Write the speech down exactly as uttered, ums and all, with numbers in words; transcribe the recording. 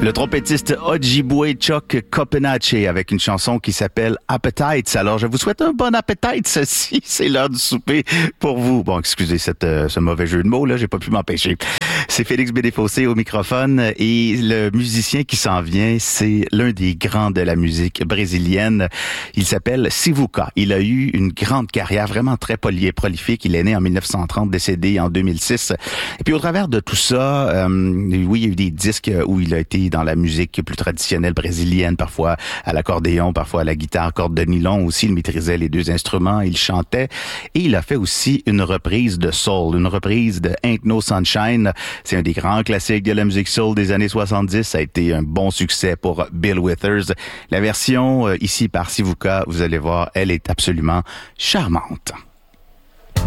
Le trompettiste Ojibwe Chuck Copenache avec une chanson qui s'appelle Appetites. Alors, je vous souhaite un bon appétit, ceci, c'est l'heure du souper pour vous. Bon, excusez cette, euh, ce mauvais jeu de mots, là, j'ai pas pu m'empêcher. C'est Félix Bédéfossé au microphone et le musicien qui s'en vient, c'est l'un des grands de la musique brésilienne. Il s'appelle Sivuca. Il a eu une grande carrière, vraiment très poly- prolifique. Il est né en dix-neuf cent trente, décédé en deux mille six. Et puis, au travers de tout ça, euh, oui, il y a eu des disques où il a été dans la musique plus traditionnelle brésilienne, parfois à l'accordéon, parfois à la guitare, corde de nylon aussi. Il maîtrisait les deux instruments, il chantait. Et il a fait aussi une reprise de soul, une reprise de Ain't No Sunshine. C'est un des grands classiques de la musique soul des années soixante-dix. Ça a été un bon succès pour Bill Withers. La version euh, ici par Sivuca, vous allez voir, elle est absolument charmante.